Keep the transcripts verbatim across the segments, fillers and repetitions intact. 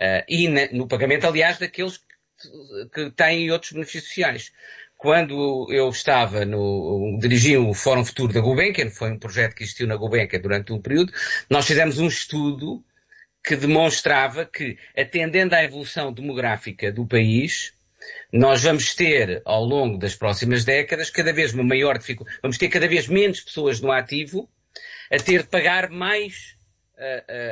Uh, e na, no pagamento, aliás, daqueles que, que têm outros benefícios sociais. Quando eu estava no, dirigi o Fórum Futuro da Gulbenkian, foi um projeto que existiu na Gulbenkian durante um período, nós fizemos um estudo que demonstrava que, atendendo à evolução demográfica do país, nós vamos ter, ao longo das próximas décadas, cada vez uma maior dificuldade, vamos ter cada vez menos pessoas no ativo a ter de pagar mais uh,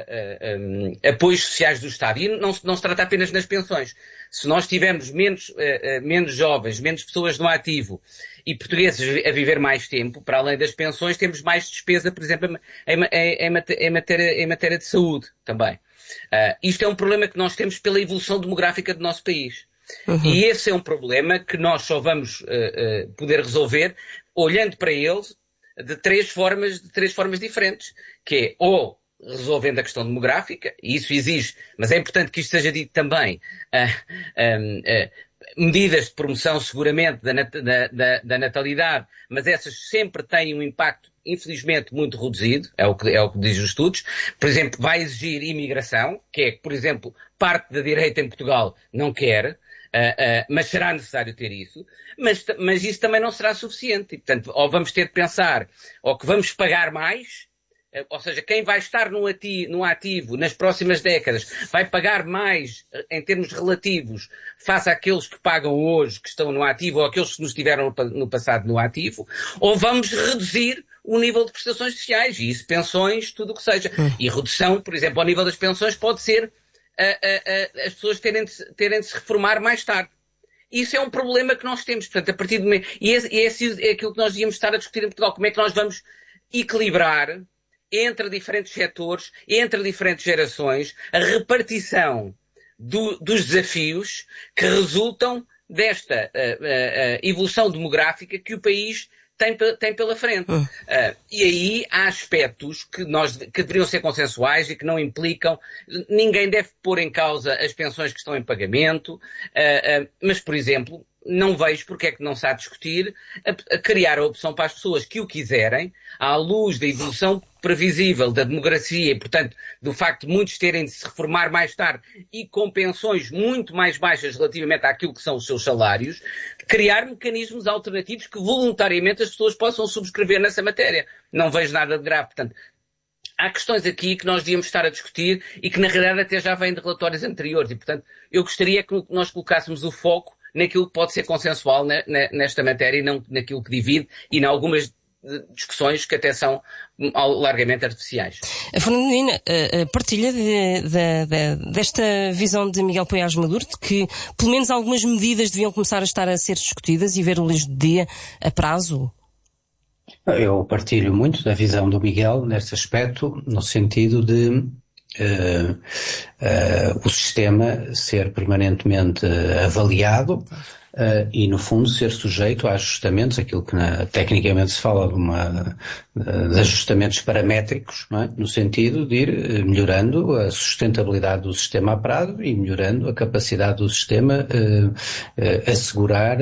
uh, uh, um, apoios sociais do Estado. E não, não se trata apenas nas pensões. Se nós tivermos menos, uh, uh, menos jovens, menos pessoas no ativo e portugueses a viver mais tempo, para além das pensões, temos mais despesa, por exemplo, em, em, em, matéria, em, matéria, em matéria de saúde também. Uh, isto é um problema que nós temos pela evolução demográfica do nosso país. Uhum. E esse é um problema que nós só vamos uh, uh, poder resolver olhando para ele de três formas, de três formas diferentes, que é ou resolvendo a questão demográfica, e isso exige, mas é importante que isto seja dito também, uh, um, uh, medidas de promoção seguramente da, da, da, da natalidade, mas essas sempre têm um impacto, infelizmente, muito reduzido, é o que, é o que diz os estudos. Por exemplo, vai exigir imigração, que é que, por exemplo, parte da direita em Portugal não quer, Uh, uh, mas será necessário ter isso, mas, mas isso também não será suficiente. E, portanto, ou vamos ter de pensar, ou que vamos pagar mais, uh, ou seja, quem vai estar no ativo, no ativo nas próximas décadas vai pagar mais uh, em termos relativos face àqueles que pagam hoje, que estão no ativo, ou aqueles que nos tiveram no, no passado no ativo, ou vamos reduzir o nível de prestações sociais, e isso, pensões, tudo o que seja. Hum. E redução, por exemplo, ao nível das pensões pode ser A, a, a, as pessoas terem de, terem de se reformar mais tarde. Isso é um problema que nós temos. Portanto, a partir de... E esse, esse é aquilo que nós devíamos estar a discutir em Portugal. Como é que nós vamos equilibrar entre diferentes setores, entre diferentes gerações, a repartição do, dos desafios que resultam desta a, a, a evolução demográfica que o país tem, tem pela frente. Uh. Uh, e aí há aspectos que, nós, que deveriam ser consensuais e que não implicam... Ninguém deve pôr em causa as pensões que estão em pagamento, uh, uh, mas, por exemplo, não vejo porque é que não se há de discutir a, a criar a opção para as pessoas que o quiserem, à luz da evolução previsível da demografia e, portanto, do facto de muitos terem de se reformar mais tarde e com pensões muito mais baixas relativamente àquilo que são os seus salários, criar mecanismos alternativos que voluntariamente as pessoas possam subscrever nessa matéria. Não vejo nada de grave. Portanto, há questões aqui que nós devíamos estar a discutir e que, na realidade, até já vêm de relatórios anteriores. E, portanto, eu gostaria que nós colocássemos o foco naquilo que pode ser consensual nesta matéria e não naquilo que divide e em algumas discussões que até são largamente artificiais. A Fernandina partilha de, de, de, desta visão de Miguel Poiares Maduro, de que pelo menos algumas medidas deviam começar a estar a ser discutidas e ver o luz do dia a prazo? Eu partilho muito da visão do Miguel neste aspecto, no sentido de uh, uh, o sistema ser permanentemente avaliado Uh, e, no fundo, ser sujeito a ajustamentos, aquilo que na, tecnicamente se fala de, uma, de ajustamentos paramétricos, não é? No sentido de ir melhorando a sustentabilidade do sistema a prazo e melhorando a capacidade do sistema uh, uh, assegurar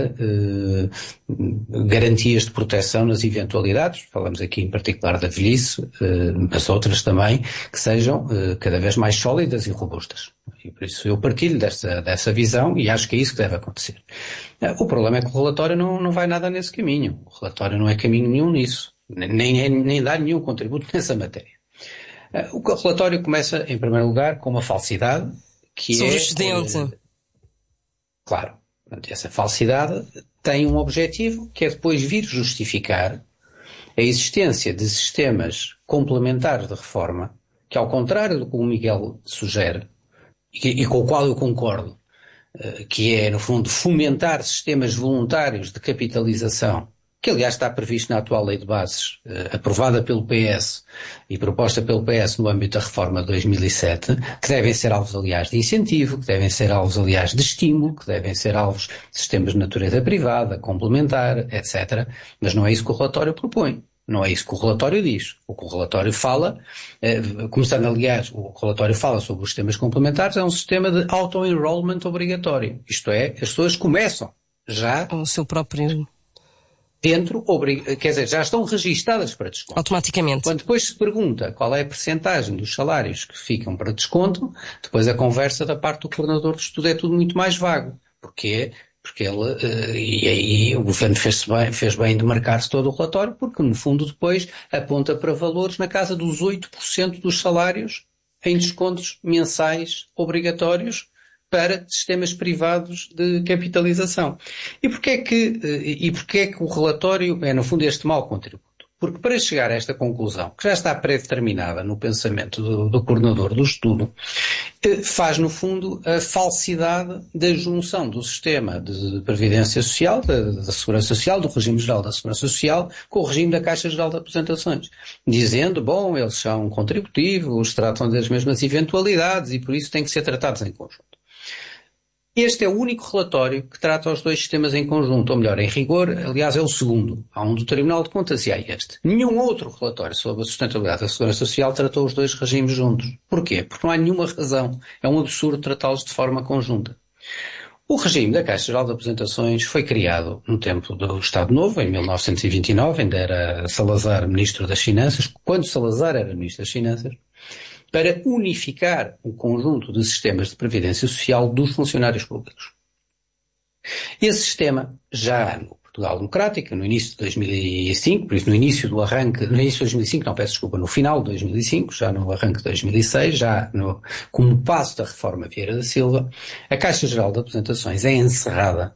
uh, garantias de proteção nas eventualidades, falamos aqui em particular da velhice, uh, mas outras também, que sejam uh, cada vez mais sólidas e robustas. E por isso eu partilho dessa, dessa visão e acho que é isso que deve acontecer. O problema é que o relatório não, não vai nada nesse caminho. O relatório não é caminho nenhum nisso. Nem, nem, nem dá nenhum contributo nessa matéria. O relatório começa, em primeiro lugar, com uma falsidade que Sobre é... o excedente. Claro. Essa falsidade tem um objetivo que é depois vir justificar a existência de sistemas complementares de reforma que, ao contrário do que o Miguel sugere, e, e com o qual eu concordo, que é, no fundo, fomentar sistemas voluntários de capitalização, que aliás está previsto na atual Lei de Bases, aprovada pelo P S e proposta pelo P S no âmbito da reforma de dois mil e sete, que devem ser alvos, aliás, de incentivo, que devem ser alvos, aliás, de estímulo, que devem ser alvos de sistemas de natureza privada, complementar, etcétera. Mas não é isso que o relatório propõe. Não é isso que o relatório diz. O que o relatório fala, eh, começando aliás, o relatório fala sobre os sistemas complementares, é um sistema de auto-enrollment obrigatório. Isto é, as pessoas começam já... O seu próprio... Dentro, quer dizer, já estão registadas para desconto. Automaticamente. Quando depois se pergunta qual é a percentagem dos salários que ficam para desconto, depois a conversa da parte do coordenador de estudo é tudo muito mais vago. Porquê? Porque ele, e aí o governo fez bem, fez bem de marcar-se todo o relatório, porque no fundo depois aponta para valores na casa dos oito por cento dos salários em descontos mensais obrigatórios para sistemas privados de capitalização. E porquê é que, e porquê é que o relatório é, no fundo, este mau contributo? Porque para chegar a esta conclusão, que já está pré-determinada no pensamento do, do coordenador do estudo, faz, no fundo, a falsidade da junção do sistema de previdência social, da, da segurança social, do regime geral da segurança social, com o regime da Caixa Geral de Aposentações. Dizendo, bom, eles são contributivos, tratam das mesmas eventualidades e por isso têm que ser tratados em conjunto. Este é o único relatório que trata os dois sistemas em conjunto, ou melhor, em rigor, aliás, é o segundo. Há um do Tribunal de Contas e há este. Nenhum outro relatório sobre a sustentabilidade da segurança social tratou os dois regimes juntos. Porquê? Porque não há nenhuma razão. É um absurdo tratá-los de forma conjunta. O regime da Caixa Geral de Aposentações foi criado no tempo do Estado Novo, em mil novecentos e vinte e nove, ainda era Salazar Ministro das Finanças, quando Salazar era Ministro das Finanças, para unificar o conjunto de sistemas de previdência social dos funcionários públicos. Esse sistema, já no Portugal Democrático, no início de dois mil e cinco, por isso no início do arranque, no início de dois mil e cinco, não, peço desculpa, no final de dois mil e cinco, já no arranque de dois mil e seis, já no, como passo da reforma Vieira da Silva, a Caixa Geral de Aposentações é encerrada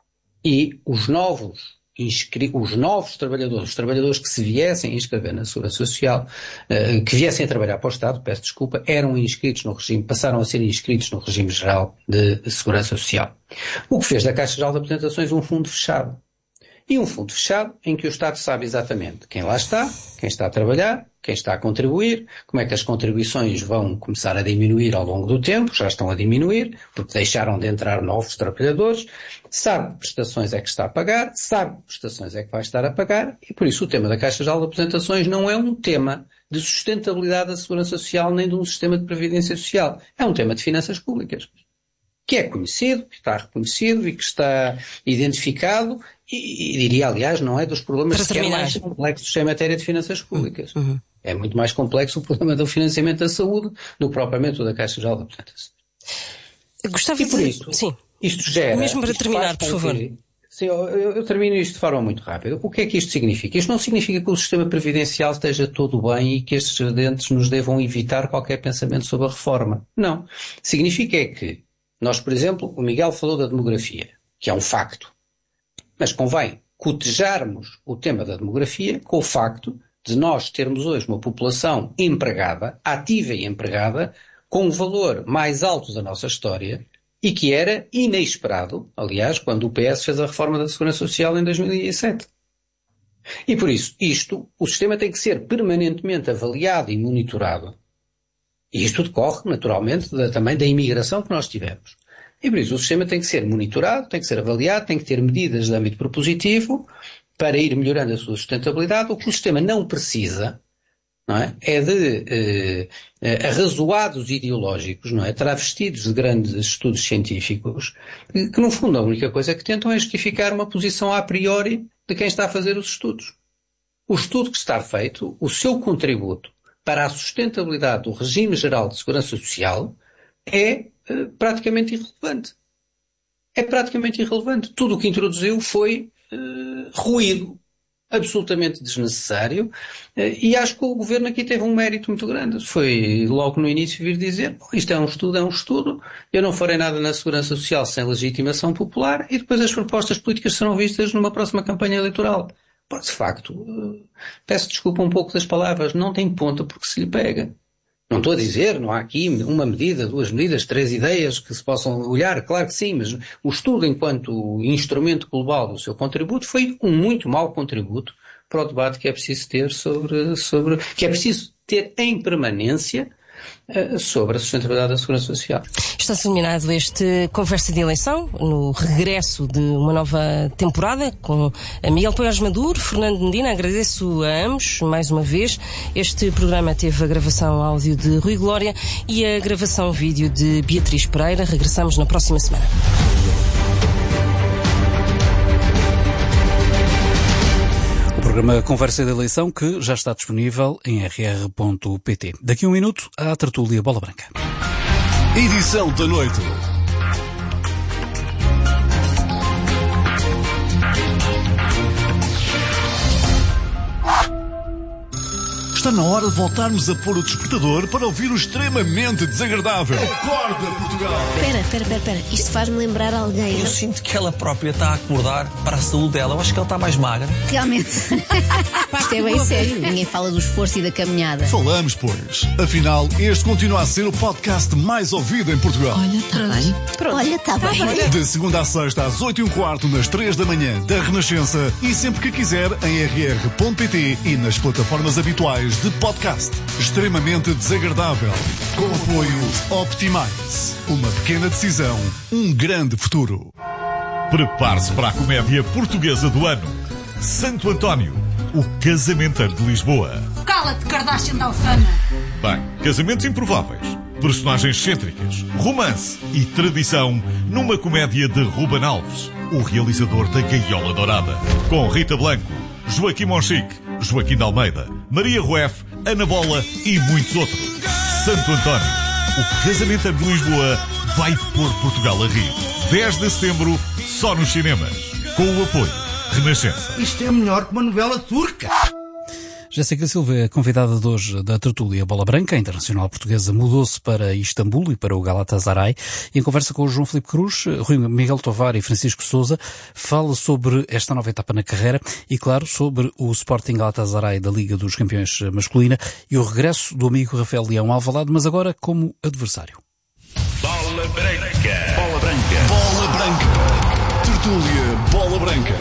e os novos Inscri- os novos trabalhadores, os trabalhadores que se viessem inscrever na Segurança Social, uh, que viessem a trabalhar para o Estado, peço desculpa, eram inscritos no regime, passaram a ser inscritos no regime geral de Segurança Social. O que fez da Caixa Geral de Aposentações um fundo fechado. E um fundo fechado em que o Estado sabe exatamente quem lá está, quem está a trabalhar, quem está a contribuir, como é que as contribuições vão começar a diminuir ao longo do tempo, já estão a diminuir, porque deixaram de entrar novos trabalhadores, sabe que prestações é que está a pagar, sabe que prestações é que vai estar a pagar, e por isso o tema da Caixa Geral de Aposentações não é um tema de sustentabilidade da segurança social nem de um sistema de previdência social, é um tema de finanças públicas, que é conhecido, que está reconhecido e que está identificado e, e diria, aliás, não é dos problemas que é mais complexos em matéria de finanças públicas. Uhum. É muito mais complexo o problema do financiamento da saúde do que propriamente o da Caixa Geral de Aposentações. Gostava e por de... isso, Sim. isto gera... Mesmo para terminar, por favor. Que, sim, eu, eu termino isto de forma muito rápida. O que é que isto significa? Isto não significa que o sistema previdencial esteja todo bem e que estes excedentes nos devam evitar qualquer pensamento sobre a reforma. Não. Significa é que nós, por exemplo, o Miguel falou da demografia, que é um facto. Mas convém cotejarmos o tema da demografia com o facto de nós termos hoje uma população empregada, ativa e empregada, com um valor mais alto da nossa história e que era inesperado, aliás, quando o P S fez a reforma da Segurança Social em dois mil e sete. E por isso, isto, o sistema tem que ser permanentemente avaliado e monitorado. E isto decorre, naturalmente, da, também da imigração que nós tivemos. E por isso o sistema tem que ser monitorado, tem que ser avaliado, tem que ter medidas de âmbito propositivo para ir melhorando a sua sustentabilidade. O que o sistema não precisa, não é, é de eh, arrazoados ideológicos, não é, travestidos de grandes estudos científicos, que, que no fundo a única coisa que tentam é justificar uma posição a priori de quem está a fazer os estudos. O estudo que está feito, o seu contributo para a sustentabilidade do regime geral de segurança social é eh, praticamente irrelevante. É praticamente irrelevante. Tudo o que introduziu foi eh, ruído, absolutamente desnecessário, eh, e acho que o governo aqui teve um mérito muito grande. Foi logo no início vir dizer, isto é um estudo, é um estudo, eu não farei nada na segurança social sem legitimação popular, e depois as propostas políticas serão vistas numa próxima campanha eleitoral. De facto, peço desculpa um pouco das palavras, não tem ponta porque se lhe pega. Não estou a dizer, não há aqui uma medida, duas medidas, três ideias que se possam olhar, claro que sim, mas o estudo enquanto instrumento global do seu contributo foi um muito mau contributo para o debate que é preciso ter sobre, sobre que é preciso ter em permanência sobre a sustentabilidade da segurança social. Está terminado este Conversa de Eleição, no regresso de uma nova temporada, com Miguel Poiares Maduro, Fernando Medina. Agradeço a ambos, mais uma vez. Este programa teve a gravação áudio de Rui Glória e a gravação vídeo de Beatriz Pereira. Regressamos na próxima semana. Programa Conversa de Eleição que já está disponível em r r ponto p t. Daqui a um minuto, a tertúlia Bola Branca. Edição da noite. Está na hora de voltarmos a pôr o despertador para ouvir o extremamente desagradável. Acorda, Portugal! Espera, espera, espera, espera. Isto faz-me lembrar alguém. Eu sinto que ela própria está a acordar para a saúde dela. Eu acho que ela está mais magra. Realmente. Isto é bem sério. Ninguém fala do esforço e da caminhada. Falamos, pois. Afinal, este continua a ser o podcast mais ouvido em Portugal. Olha, está bem. Pronto. Olha, está bem. De segunda a sexta, às oito e um quarto, nas três da manhã, da Renascença. E sempre que quiser, em r r ponto p t e nas plataformas habituais de podcast. Extremamente desagradável. Com apoio Optimize. Uma pequena decisão, um grande futuro. Prepare-se para a comédia portuguesa do ano. Santo António, o casamenteiro de Lisboa. Cala-te, Kardashian da Alfama. Bem, casamentos improváveis, personagens excêntricas, romance e tradição numa comédia de Ruben Alves, o realizador da Gaiola Dourada. Com Rita Blanco, Joaquim Monchique, Joaquim de Almeida, Maria Rueff, Ana Bola e muitos outros. Santo António, o casamenteiro de Lisboa vai pôr Portugal a rir. dez de setembro, só nos cinemas. Com o apoio Renascença. Isto é melhor que uma novela turca. Jéssica Silva é a convidada de hoje da tertúlia Bola Branca. A internacional portuguesa mudou-se para Istambul e para o Galatasaray. E em conversa com o João Filipe Cruz, Rui Miguel Tovar e Francisco Sousa, fala sobre esta nova etapa na carreira e, claro, sobre o Sporting Galatasaray da Liga dos Campeões masculina e o regresso do amigo Rafael Leão ao Alvalade, mas agora como adversário. Bola Branca. Bola Branca. Bola Branca. Tertúlia Bola Branca.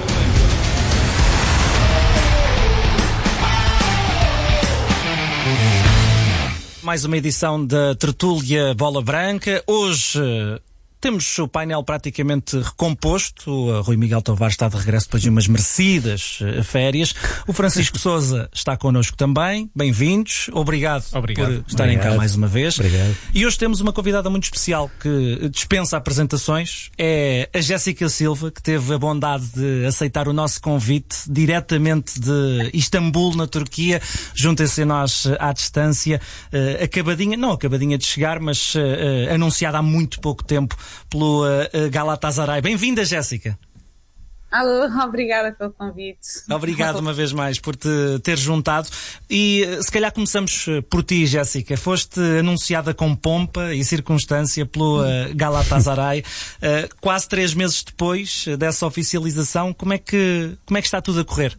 Mais uma edição da tertúlia Bola Branca. Hoje temos o painel praticamente recomposto. O Rui Miguel Tovar está de regresso depois de umas merecidas férias. O Francisco Sousa está connosco também. Bem-vindos. Obrigado, Obrigado por estarem Obrigado. cá mais uma vez. Obrigado. E hoje temos uma convidada muito especial que dispensa apresentações. É a Jéssica Silva, que teve a bondade de aceitar o nosso convite diretamente de Istambul, na Turquia. Juntem-se a nós à distância. Uh, acabadinha, não acabadinha de chegar, mas uh, uh, anunciada há muito pouco tempo pelo uh, Galatasaray. Bem-vinda, Jéssica. Alô, obrigada pelo convite. Obrigado uma vez mais por te ter juntado. E se calhar começamos por ti, Jéssica. Foste anunciada com pompa e circunstância pelo uh, Galatasaray. Uh, quase três meses depois dessa oficialização, como é que, como é que está tudo a correr?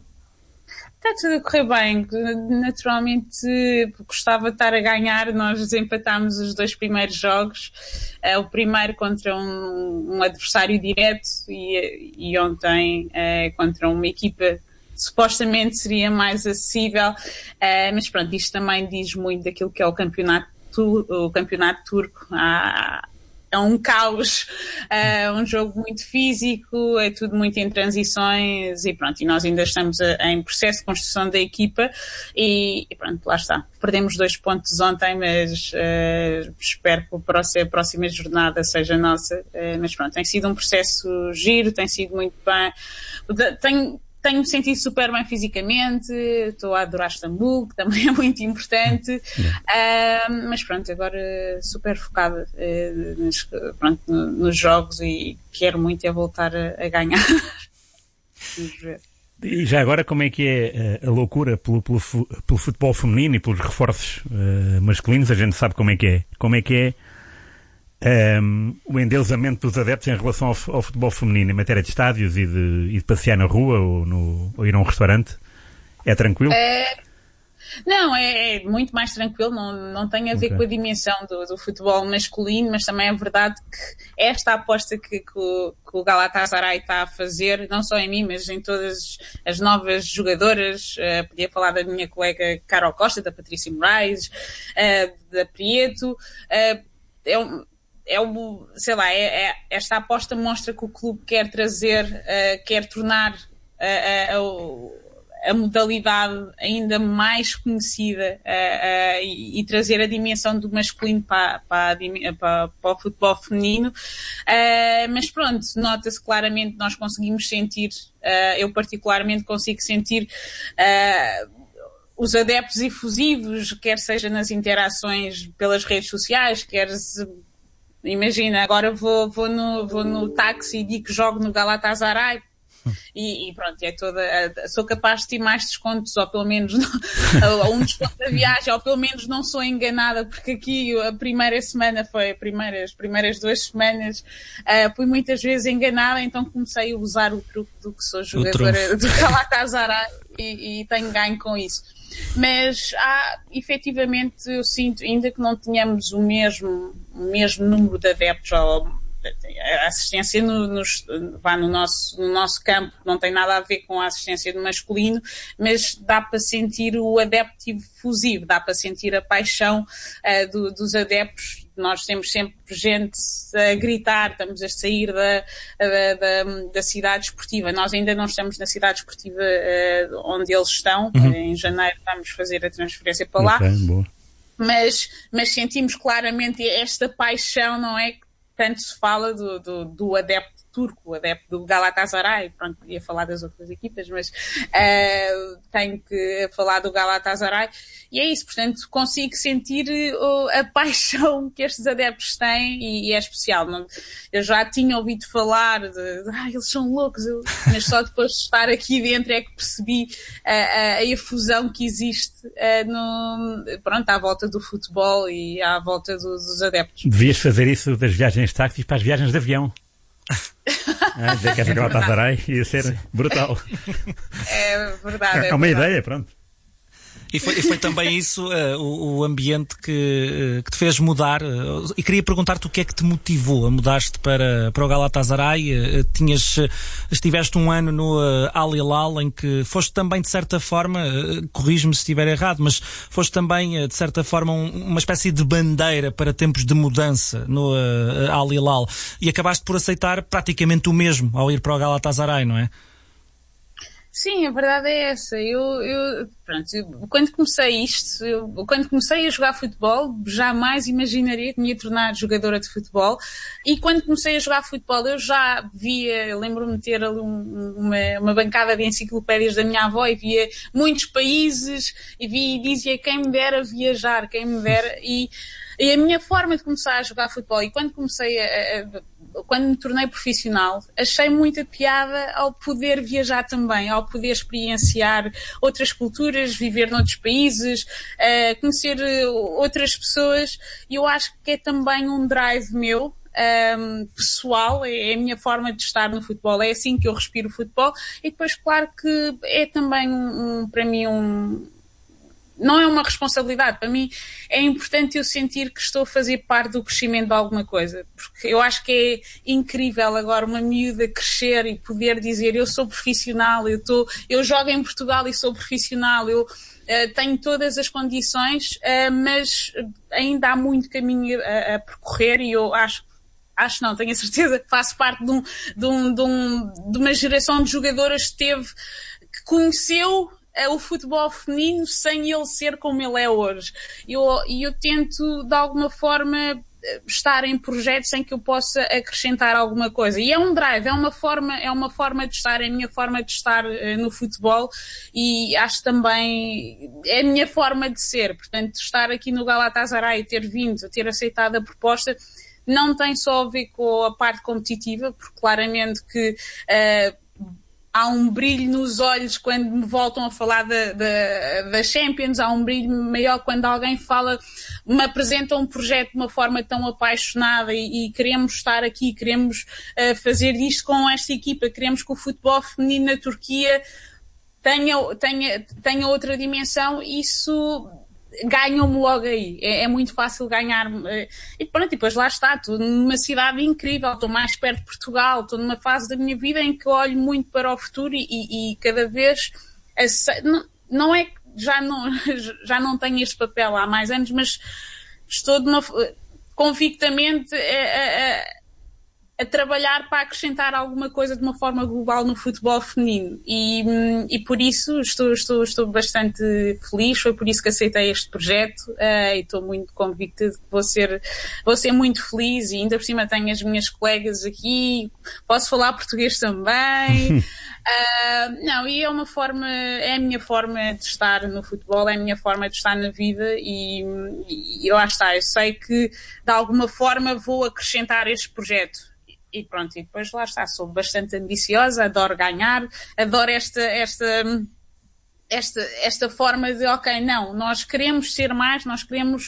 Está tudo a correr bem. Naturalmente gostava de estar a ganhar. Nós desempatámos os dois primeiros jogos. Uh, o primeiro contra um, um adversário direto e, e ontem uh, contra uma equipa supostamente seria mais acessível. Uh, mas pronto, isto também diz muito daquilo que é o campeonato, o campeonato turco. Há, É um caos, é um jogo muito físico, é tudo muito em transições e pronto, e nós ainda estamos a, a, em processo de construção da equipa e, e pronto, lá está. Perdemos dois pontos ontem, mas uh, espero que a próxima, a próxima jornada seja nossa, uh, mas pronto, tem sido um processo giro, tem sido muito bem. Tenho, Tenho-me sentido super bem fisicamente, estou a adorar Istambul, que também é muito importante, uh, mas pronto, agora super focada uh, nos, pronto, no, nos jogos e quero muito é voltar a, a ganhar. Vamos ver. E já agora, como é que é a loucura pelo, pelo, pelo futebol feminino e pelos reforços uh, masculinos? A gente sabe como é que é. Como é que é Um, o endeusamento dos adeptos em relação ao, ao futebol feminino em matéria de estádios e de, e de passear na rua ou, no, ou ir a um restaurante? É tranquilo? É, não, é, é muito mais tranquilo, não, não tem a ver okay. com a dimensão do, do futebol masculino, mas também é verdade que esta aposta que, que, o, que o Galatasaray está a fazer, não só em mim, mas em todas as novas jogadoras, uh, podia falar da minha colega Carol Costa, da Patrícia Moraes, uh, da Prieto, uh, é um É um, sei lá, é, é, esta aposta mostra que o clube quer trazer, uh, quer tornar uh, uh, a modalidade ainda mais conhecida uh, uh, e, e trazer a dimensão do masculino para, para, para, para o futebol feminino. Uh, mas pronto, nota-se claramente, nós conseguimos sentir, uh, eu particularmente consigo sentir uh, os adeptos efusivos, quer seja nas interações pelas redes sociais, quer se, imagina, agora vou, vou, no, vou no táxi e digo que jogo no Galatasaray. E, e pronto, é toda, sou capaz de ter mais descontos, ou pelo menos ou um desconto da viagem, ou pelo menos não sou enganada, porque aqui a primeira semana foi, a primeira, as primeiras duas semanas uh, fui muitas vezes enganada, então comecei a usar o truque do que sou jogadora do Galatasaray e, e tenho ganho com isso. Mas há, efetivamente, eu sinto, ainda que não tenhamos o mesmo, o mesmo número de adeptos, ou a assistência no, no, vá no, nosso, no nosso campo não tem nada a ver com a assistência do masculino, mas dá para sentir o adepto efusivo, dá para sentir a paixão uh, do, dos adeptos. Nós temos sempre gente a gritar, estamos a sair da, da, da, da cidade esportiva. Nós ainda não estamos na cidade esportiva uh, onde eles estão. Uhum. Em janeiro vamos fazer a transferência para lá. Okay, boa. Mas, mas sentimos claramente esta paixão, não é? Tanto se fala do, do, do adepto turco, o adepto do Galatasaray, pronto, podia falar das outras equipas, mas uh, tenho que falar do Galatasaray, e é isso, portanto, consigo sentir uh, a paixão que estes adeptos têm, e, e é especial. Não? Eu já tinha ouvido falar de, ah, eles são loucos, eu... mas só depois de estar aqui dentro é que percebi uh, a, a efusão que existe uh, no, pronto, à volta do futebol e à volta do, dos adeptos. Devias fazer isso das viagens de táxis para as viagens de avião. Ah, dizer que essa Galatasaray ia ser brutal. É verdade. É, é uma verdade. ideia, pronto. E foi, e foi também isso uh, o, o ambiente que, uh, que te fez mudar. Uh, e queria perguntar-te o que é que te motivou a mudar-te para, para o Galatasaray. Uh, tinhas, uh, estiveste um ano no uh, Al Hilal, em que foste também, de certa forma, uh, corrijo-me se estiver errado, mas foste também, uh, de certa forma, um, uma espécie de bandeira para tempos de mudança no uh, Al Hilal. E acabaste por aceitar praticamente o mesmo ao ir para o Galatasaray, não é? Sim, a verdade é essa. Eu, eu, pronto, eu, quando comecei isto, eu, quando comecei a jogar futebol, jamais imaginaria que me ia tornar jogadora de futebol. E quando comecei a jogar futebol, eu já via, lembro-me de ter ali um, uma, uma bancada de enciclopédias da minha avó e via muitos países e via e dizia quem me dera viajar, quem me dera. E, e a minha forma de começar a jogar futebol, e quando comecei a, a quando me tornei profissional, achei muita piada ao poder viajar também, ao poder experienciar outras culturas, viver noutros países, uh, conhecer outras pessoas, e eu acho que é também um drive meu, um, pessoal, é a minha forma de estar no futebol, é assim que eu respiro o futebol, e depois, claro que é também, um, um, para mim, um... não é uma responsabilidade, para mim é importante eu sentir que estou a fazer parte do crescimento de alguma coisa, porque eu acho que é incrível agora uma miúda crescer e poder dizer eu sou profissional, eu, tô, eu jogo em Portugal e sou profissional, eu uh, tenho todas as condições, uh, mas ainda há muito caminho a, a percorrer, e eu acho Acho não, tenho a certeza que faço parte de, um, de, um, de, um, de uma geração de jogadoras que teve, que conheceu o futebol feminino sem ele ser como ele é hoje. E eu, eu tento, de alguma forma, estar em projetos em que eu possa acrescentar alguma coisa. E é um drive, é uma forma, é uma forma de estar, é a minha forma de estar uh, no futebol, e acho também, é a minha forma de ser. Portanto, estar aqui no Galatasaray e ter vindo, ter aceitado a proposta, não tem só a ver com a parte competitiva, porque claramente que uh, há um brilho nos olhos quando me voltam a falar da, da, da Champions, há um brilho maior quando alguém fala, me apresenta um projeto de uma forma tão apaixonada, e, e queremos estar aqui, queremos uh, fazer isto com esta equipa, queremos que o futebol feminino na Turquia tenha, tenha, tenha outra dimensão. Isso ganham-me logo aí, é, é muito fácil ganhar, e pronto, e depois lá está, estou numa cidade incrível, estou mais perto de Portugal, estou numa fase da minha vida em que olho muito para o futuro, e, e cada vez não, não é que já não, já não tenho este papel há mais anos, mas estou de uma, convictamente a, a, a trabalhar para acrescentar alguma coisa de uma forma global no futebol feminino. E, e por isso estou, estou, estou bastante feliz, foi por isso que aceitei este projeto uh, e estou muito convicta de que vou ser, vou ser muito feliz, e ainda por cima tenho as minhas colegas aqui, posso falar português também. Uh, não, e é uma forma, é a minha forma de estar no futebol, é a minha forma de estar na vida, e, e, e lá está, eu sei que de alguma forma vou acrescentar este projeto, e, e pronto, e depois lá está, sou bastante ambiciosa, adoro ganhar, adoro esta, esta, esta, esta forma de, ok, não, nós queremos ser mais, nós queremos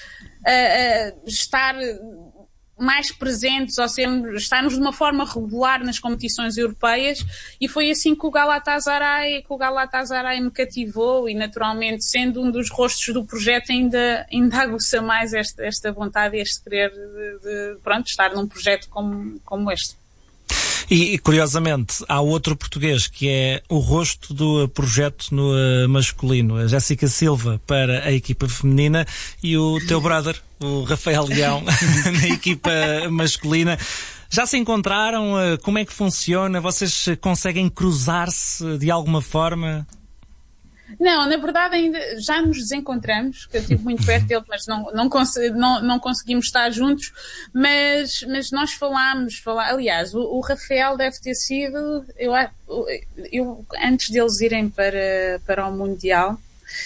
uh, uh, estar mais presentes, ou sermos, estarmos de uma forma regular nas competições europeias, e foi assim que o Galatasaray, que o Galatasaray me cativou, e naturalmente, sendo um dos rostos do projeto, ainda, ainda aguça mais esta, esta vontade e este querer de, de, pronto, estar num projeto como, como este. E, curiosamente, há outro português que é o rosto do projeto no uh, masculino, a Jéssica Silva para a equipa feminina, e o teu brother, o Rafael Leão, na equipa masculina. Já se encontraram? Uh, como é que funciona? Vocês conseguem cruzar-se de alguma forma? Não, na verdade ainda já nos desencontramos, que eu estive muito perto dele, mas não, não, cons- não, não conseguimos estar juntos, mas, mas nós falámos, falá- aliás, o, o Rafael deve ter sido, eu, eu, antes deles irem para, para o Mundial,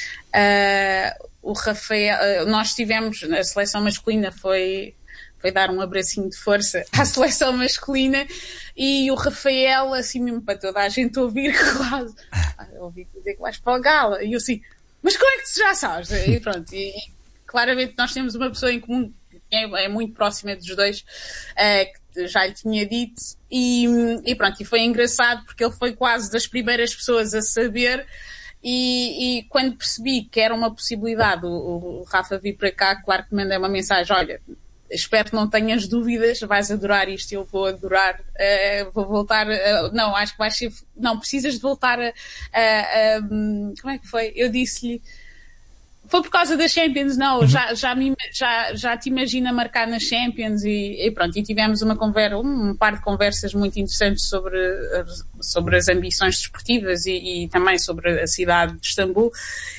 uh, o Rafael, uh, nós tivemos, a seleção masculina foi... foi dar um abracinho de força à seleção masculina, e o Rafael, assim mesmo para toda a gente ouvir, quase, eu ouvi dizer que vais para o Gala, e eu assim, mas como é que tu já sabes? E pronto, e, e claramente nós temos uma pessoa em comum, que é, é muito próxima dos dois, uh, que já lhe tinha dito, e, e pronto, e foi engraçado, porque ele foi quase das primeiras pessoas a saber. E, e quando percebi que era uma possibilidade, o, o Rafa vir para cá, claro que mandei uma mensagem, olha, espero que não tenhas dúvidas, vais adorar isto, eu vou adorar, uh, vou voltar, uh, não, acho que vais ser, não, precisas de voltar a, a, a um, como é que foi? Eu disse-lhe, foi por causa da Champions, não, uhum. já, já, me, já, já te imagina marcar nas Champions, e, e pronto, e tivemos uma conversa, um par de conversas muito interessantes sobre, sobre as ambições desportivas, e, e também sobre a cidade de Istambul,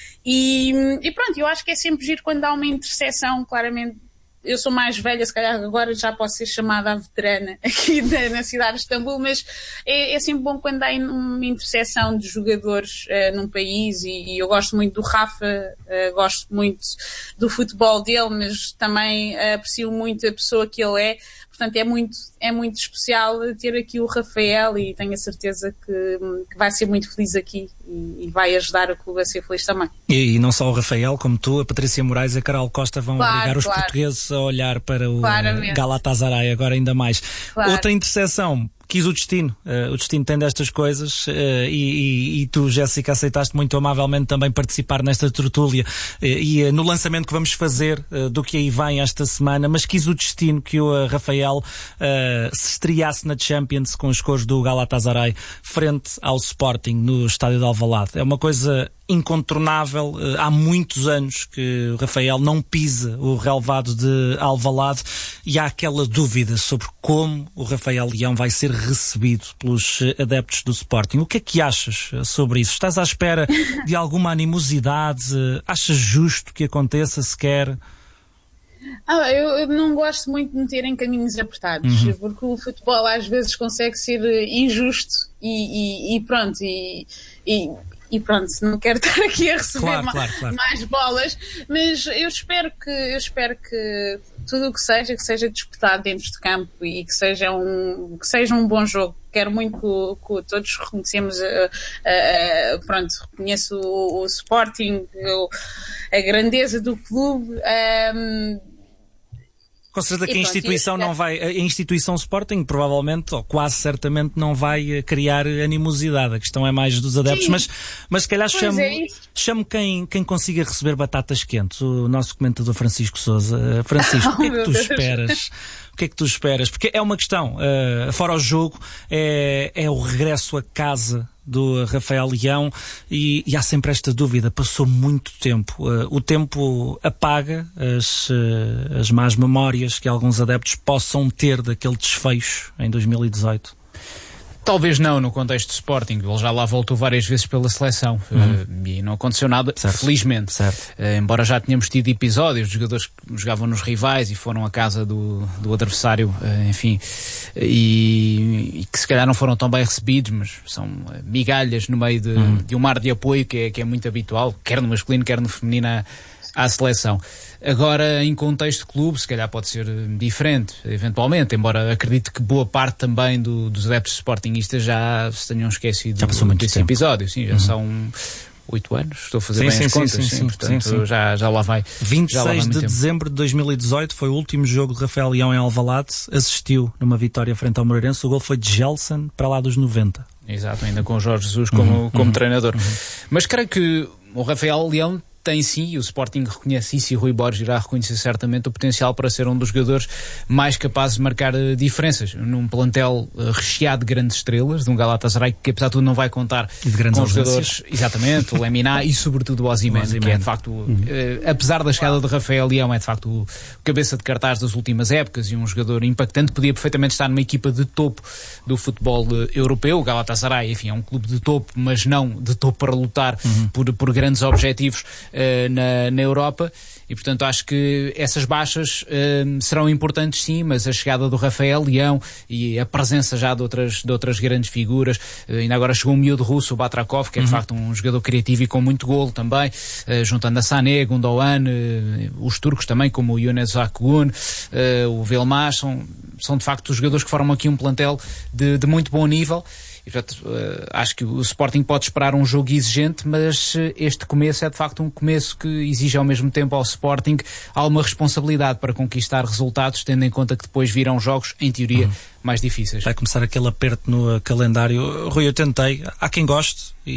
e, e pronto, eu acho que é sempre giro quando há uma interseção, claramente. Eu sou mais velha, se calhar agora já posso ser chamada a veterana aqui na, na cidade de Istambul, mas é, é sempre bom quando há uma interseção de jogadores uh, num país, e, e eu gosto muito do Rafa, uh, gosto muito do futebol dele, mas também uh, aprecio muito a pessoa que ele é. Portanto, é muito, é muito especial ter aqui o Rafael, e tenho a certeza que, que vai ser muito feliz aqui, e, e vai ajudar o clube a ser feliz também. E, e não só o Rafael, como tu, a Patrícia Moraes e a Carol Costa vão claro, obrigar os claro. portugueses a olhar para o Claramente. Galatasaray agora ainda mais. Claro. Outra interseção, quis o destino. Uh, o destino tem destas coisas, uh, e, e, e tu, Jéssica, aceitaste muito amavelmente também participar nesta tertúlia, uh, e uh, no lançamento que vamos fazer uh, do que aí vem esta semana, mas quis o destino que o uh, Rafael uh, se estreasse na Champions com os cores do Galatasaray frente ao Sporting no estádio de Alvalade. É uma coisa incontornável. Há muitos anos que o Rafael não pisa o relvado de Alvalade, e há aquela dúvida sobre como o Rafael Leão vai ser recebido pelos adeptos do Sporting. O que é que achas sobre isso? Estás à espera de alguma animosidade? Achas justo que aconteça sequer? Ah, eu, eu não gosto muito de meter em caminhos apertados, uhum. porque o futebol às vezes consegue ser injusto, e, e, e pronto, e, e E pronto, não quero estar aqui a receber claro, ma- claro, claro. mais bolas, mas eu espero que, eu espero que tudo o que seja, que seja disputado dentro de campo, e que seja um, que seja um bom jogo. Quero muito que, que todos reconhecemos, uh, uh, pronto, reconheço o, o Sporting, o, a grandeza do clube. Um, Com certeza que e a pronto, instituição eu... não vai, a instituição Sporting provavelmente, ou quase certamente, não vai criar animosidade. A questão é mais dos adeptos, Sim. mas, mas se calhar chamo, é chamo quem, quem consiga receber batatas quentes, o nosso comentador Francisco Sousa. Francisco, oh, o que é que tu Deus. esperas? O que é que tu esperas? Porque é uma questão, uh, fora o jogo, é, é o regresso a casa do Rafael Leão e, e há sempre esta dúvida, passou muito tempo. Uh, o tempo apaga as, uh, as más memórias que alguns adeptos possam ter daquele desfecho em dois mil e dezoito. Talvez não no contexto de Sporting, ele já lá voltou várias vezes pela seleção uhum. uh, e não aconteceu nada, certo. Felizmente. Certo. Uh, embora já tenhamos tido episódios de jogadores que jogavam nos rivais e foram à casa do, do adversário, uh, enfim, e, e que se calhar não foram tão bem recebidos, mas são migalhas no meio de, uhum. de um mar de apoio que é, que é muito habitual, quer no masculino, quer no feminino à, à seleção. Agora, em contexto de clube, se calhar pode ser diferente, eventualmente, embora acredito que boa parte também do, dos adeptos sportinguistas já se tenham esquecido já passou muito desse tempo. Episódio. Sim, já uhum. são oito anos, estou a fazer sim, bem sim, as sim, contas, sim, sim, sim, portanto sim, sim. Já, já lá vai. vinte e seis já lá vai de tempo. dezembro de dois mil e dezoito foi o último jogo de Rafael Leão em Alvalade, assistiu numa vitória frente ao Moreirense, o gol foi de Gelson para lá dos noventa. Exato, ainda com o Jorge Jesus como, uhum, como uhum, treinador. Uhum. Mas creio que o Rafael Leão tem sim, e o Sporting reconhece isso, e Rui Borges irá reconhecer certamente o potencial para ser um dos jogadores mais capazes de marcar uh, diferenças num plantel uh, recheado de grandes estrelas, de um Galatasaray que apesar de tudo não vai contar com os jogadores, exatamente, o Lemina e sobretudo o Osimhen, que é de facto, uhum. uh, apesar da chegada de Rafael Leão, é de facto o, o cabeça de cartaz das últimas épocas e um jogador impactante, podia perfeitamente estar numa equipa de topo do futebol uh, europeu. O Galatasaray, enfim, é um clube de topo, mas não de topo para lutar uhum. por, por grandes objetivos Na, na Europa, e portanto acho que essas baixas uh, serão importantes sim, mas a chegada do Rafael Leão e a presença já de outras, de outras grandes figuras, uh, ainda agora chegou um miúdo russo, o Batrakov, que é de uhum. facto um jogador criativo e com muito golo também, uh, juntando a Sané, Gundogan, uh, os turcos também, como o Yunus Akgun, uh, o Vilmaz, são, são de facto os jogadores que formam aqui um plantel de, de muito bom nível. E, portanto, uh, acho que o Sporting pode esperar um jogo exigente, mas uh, este começo é de facto um começo que exige ao mesmo tempo ao Sporting alguma responsabilidade para conquistar resultados, tendo em conta que depois virão jogos, em teoria, uhum. mais difíceis. Vai começar aquele aperto no uh, calendário. Rui, eu tentei, há quem goste e,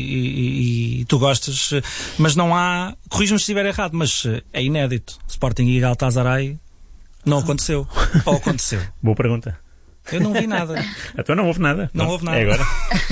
e, e tu gostas, uh, mas não há, corrijo-me se estiver errado, mas uh, é inédito. Sporting e Galatasaray não aconteceu. Ou aconteceu? Boa pergunta. Eu não vi nada. Então não houve nada. Não, não houve nada. É agora.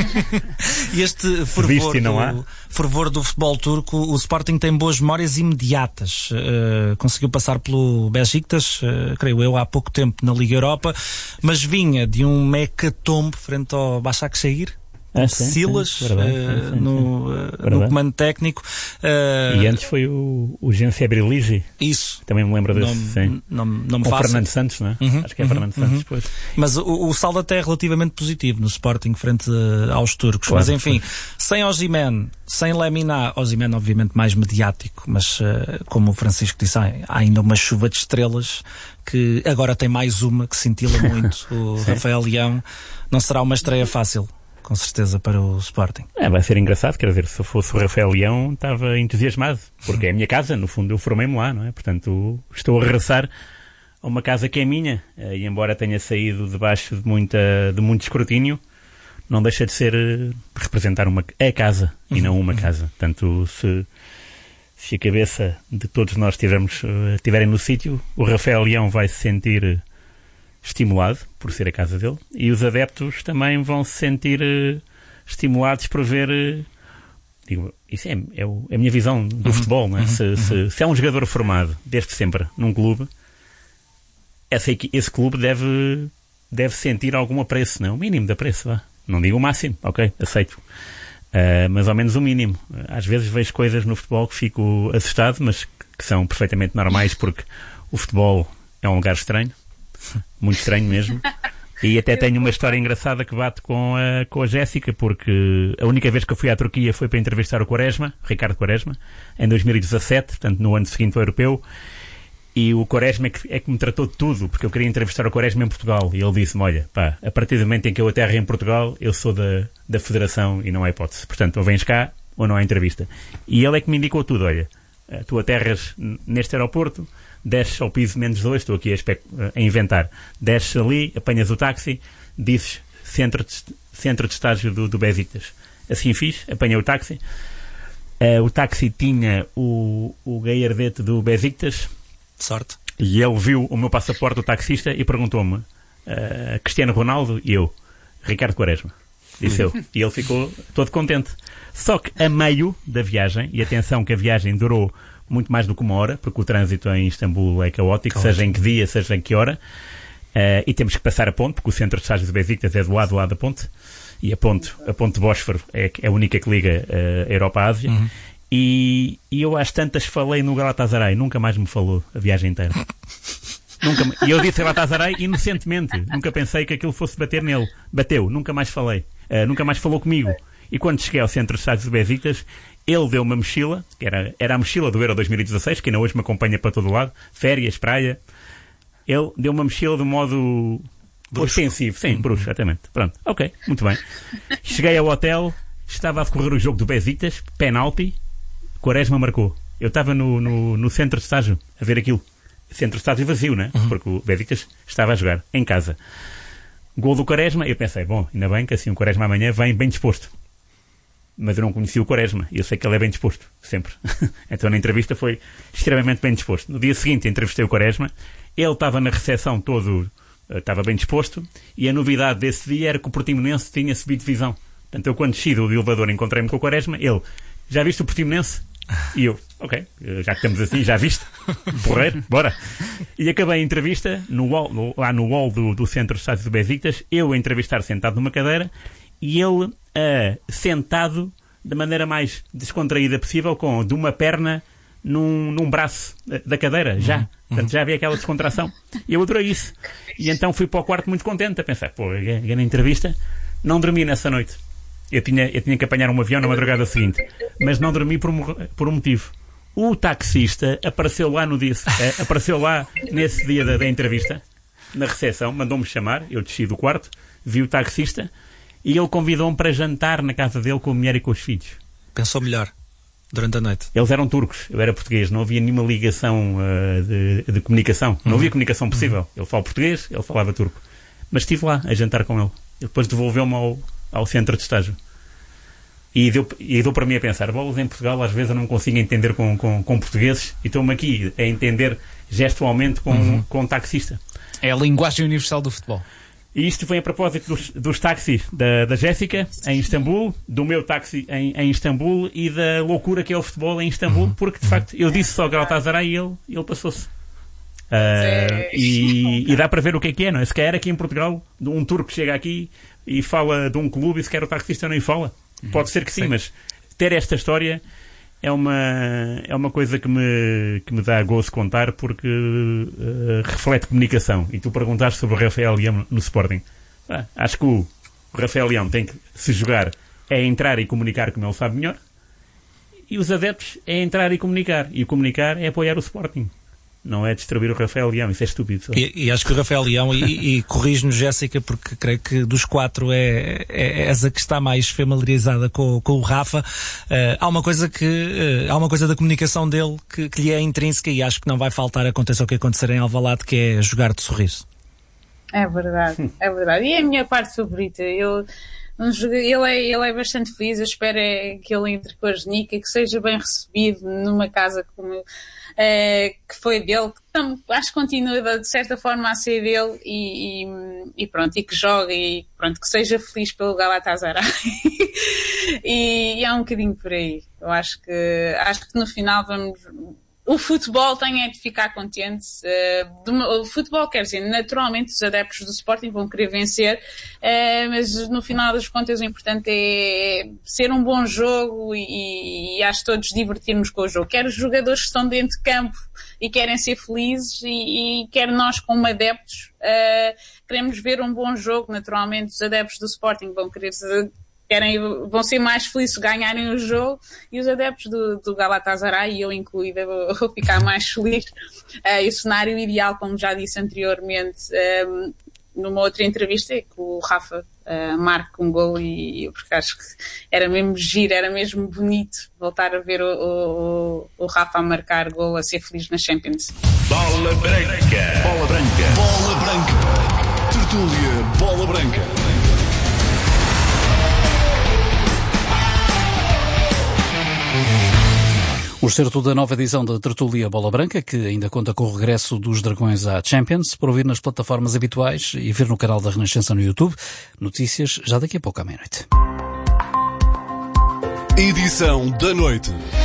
E este fervor, e não há. do, fervor do futebol turco, o Sporting tem boas memórias imediatas. Uh, conseguiu passar pelo Besiktas, uh, creio eu, há pouco tempo na Liga Europa, mas vinha de um mecatombe frente ao Başakşehir. Ah, sim, Silas sim, verdade, uh, sim, sim, no, uh, no comando técnico. Uh, e antes foi o, o Jean Febrilizi. Isso. Também me lembro desse. Não, sim. não, não me Com faço. Fernando Santos, não é? Uhum, Acho que é uhum, Fernando uhum. Santos. Pois. Mas o, o saldo até é relativamente positivo no Sporting frente uh, aos turcos. Claro, mas enfim, claro. Sem Osimhen, sem Lemina, Osimhen obviamente mais mediático, mas uh, como o Francisco disse, há ainda uma chuva de estrelas que agora tem mais uma que cintila muito. O Rafael Leão. Não será uma estreia fácil, com certeza, para o Sporting. É, vai ser engraçado, quer dizer, se eu fosse o Rafael Leão estava entusiasmado, porque é a minha casa, no fundo eu formei-me lá, não é? Portanto, estou a regressar a uma casa que é minha, e embora tenha saído debaixo de, muita, de muito escrutínio, não deixa de ser representar uma, a casa e não uma casa. Portanto, se, se a cabeça de todos nós tivermos, estiverem no sítio, o Rafael Leão vai se sentir estimulado por ser a casa dele, e os adeptos também vão se sentir uh, estimulados por ver uh, digo, isso é, é, o, é a minha visão do uhum, futebol, não é? Uhum, se, uhum. Se, se é um jogador formado desde sempre num clube, essa, esse clube deve, deve sentir algum apreço, não é? O mínimo de apreço, vá. Não digo o máximo, ok, aceito, uh, mas ao menos o mínimo. Às vezes vejo coisas no futebol que fico assustado, mas que são perfeitamente normais, porque o futebol é um lugar estranho, muito estranho mesmo. E até tenho uma história engraçada que bate com a, com a Jéssica, porque a única vez que eu fui à Turquia foi para entrevistar o Quaresma, Ricardo Quaresma, em dois mil e dezassete, portanto no ano seguinte ao Europeu, e o Quaresma é que, é que me tratou de tudo, porque eu queria entrevistar o Quaresma em Portugal, e ele disse-me, olha, pá, a partir do momento em que eu aterro em Portugal, eu sou da, da Federação e não há hipótese, portanto ou vens cá ou não há entrevista. E ele é que me indicou tudo, olha, tu aterras neste aeroporto, desces ao piso menos dois, estou aqui a, espe- a inventar, desces ali, apanhas o táxi, dizes centro de, centro de estágio do, do Besiktas. Assim fiz, apanhei o táxi. Uh, o táxi tinha o, o gaiardete do Besiktas. Sorte. E ele viu o meu passaporte do taxista e perguntou-me, uh, Cristiano Ronaldo? E eu, Ricardo Quaresma. disse eu. E ele ficou todo contente. Só que a meio da viagem, e atenção que a viagem durou muito mais do que uma hora, porque o trânsito em Istambul é caótico, caótico. Seja em que dia, seja em que hora, uh, e temos que passar a ponte, porque o centro de estágios do Besiktas é do lado, do lado da ponte, e a ponte, a ponte de Bósforo é, é a única que liga uh, a Europa à Ásia. Uhum. E, e eu às tantas falei no Galatasaray, nunca mais me falou a viagem inteira. Nunca, e eu disse Galatasaray inocentemente, nunca pensei que aquilo fosse bater nele. Bateu, nunca mais falei, uh, nunca mais falou comigo. E quando cheguei ao centro de estágios do Besiktas, ele deu uma mochila, que era, era a mochila do Euro dois mil e dezasseis, que ainda hoje me acompanha para todo lado, férias, praia. Ele deu uma mochila de modo ofensivo, sim, bruxo, exatamente. Pronto, ok, muito bem. Cheguei ao hotel, estava a decorrer o jogo do Besiktas, penalti, Quaresma marcou. Eu estava no, no, no centro de estágio a ver aquilo. Centro de estágio vazio, né? Uhum. Porque o Besiktas estava a jogar em casa. Gol do Quaresma, eu pensei, bom, ainda bem que assim o Quaresma amanhã vem bem disposto. Mas eu não conhecia o Quaresma, e eu sei que ele é bem disposto, sempre. Então na entrevista foi extremamente bem disposto. No dia seguinte entrevistei o Quaresma, ele estava na recepção todo, estava bem disposto, e a novidade desse dia era que o Portimonense tinha subido divisão. Portanto, eu quando desci do elevador encontrei-me com o Quaresma, ele, já viste o Portimonense? E eu, ok, já que estamos assim, já viste? Porreiro, bora. E acabei a entrevista no wall, no, lá no hall do, do centro de estágios do Besiktas, eu a entrevistar sentado numa cadeira e ele uh, sentado da maneira mais descontraída possível, com de uma perna num, num braço da cadeira, já. Uhum. Portanto, já havia aquela descontração. E eu adorei isso. E então fui para o quarto muito contente a pensar, pô, na entrevista, não dormi nessa noite. Eu tinha, eu tinha que apanhar um avião na madrugada seguinte, mas não dormi por um, por um motivo. O taxista apareceu lá no dia, eh, apareceu lá nesse dia da, da entrevista, na recepção, mandou-me chamar, eu desci do quarto, vi o taxista e ele convidou-me para jantar na casa dele com a mulher e com os filhos. Pensou melhor durante a noite? Eles eram turcos, eu era português, não havia nenhuma ligação uh, de, de comunicação, não uhum. havia comunicação possível. Uhum. Ele fala português, ele falava turco. Mas estive lá a jantar com ele. Ele depois devolveu-me ao ao centro de estágio. E deu, e deu para mim a pensar, bolas em Portugal às vezes eu não consigo entender com, com, com portugueses e estou-me aqui a entender gestualmente com, uhum. com um taxista. É a linguagem universal do futebol. E isto foi a propósito dos, dos táxis da, da Jéssica em Istambul, do meu táxi em, em Istambul e da loucura que é o futebol em Istambul, uhum. porque de facto eu disse só Galatasaray e ele, ele passou-se. Uh, e, e dá para ver o que é que é, não é? Se calhar aqui em Portugal um turco chega aqui e fala de um clube e se quer o taxista não fala. Pode ser que sim, sim, mas ter esta história é uma, é uma coisa que me, que me dá gozo contar porque uh, reflete comunicação. E tu perguntaste sobre o Rafael Leão no Sporting. Ah, acho que o, o Rafael Leão tem que se jogar é entrar e comunicar como ele sabe melhor, e os adeptos é entrar e comunicar, e o comunicar é apoiar o Sporting. Não é distribuir o Rafael Leão, isso é estúpido. E, e acho que o Rafael Leão, e, e corrige-nos, Jéssica, porque creio que dos quatro é, é, é essa que está mais familiarizada com, com o Rafa. Uh, há uma coisa que uh, há uma coisa da comunicação dele que, que lhe é intrínseca e acho que não vai faltar, aconteça o que acontecer em Alvalade, que é jogar de sorriso. É verdade, é verdade. E é a minha parte favorita. Eu, ele, é, ele é bastante feliz, eu espero é que ele entre com a Genica, que seja bem recebido numa casa como Uh, que foi dele, que tam, acho que continua de certa forma a ser dele e, e, e pronto, e que joga e pronto, que seja feliz pelo Galatasaray e, e é um bocadinho por aí. Eu acho que acho que no final vamos, o futebol tem é de ficar contente. Uh, do, o futebol quer dizer, naturalmente os adeptos do Sporting vão querer vencer, uh, mas no final das contas o importante é ser um bom jogo e, e acho que todos divertirmos com o jogo. Quer os jogadores que estão dentro de campo e querem ser felizes e, e quer nós como adeptos uh, queremos ver um bom jogo. Naturalmente os adeptos do Sporting vão querer Querem, vão ser mais felizes se ganharem o jogo e os adeptos do, do Galatasaray, e eu incluída, vou, vou ficar mais feliz. Uh, e o cenário ideal, como já disse anteriormente, um, numa outra entrevista, é que o Rafa uh, marque um gol e eu porque acho que era mesmo giro, era mesmo bonito voltar a ver o, o, o Rafa a marcar gol, a ser feliz na Champions. Bola branca, bola branca, bola branca, tertúlia, bola branca. O excerto da nova edição da Tertulia Bola Branca, que ainda conta com o regresso dos Dragões à Champions, para ouvir nas plataformas habituais e ver no canal da Renascença no YouTube. Notícias já daqui a pouco à meia-noite. Edição da noite.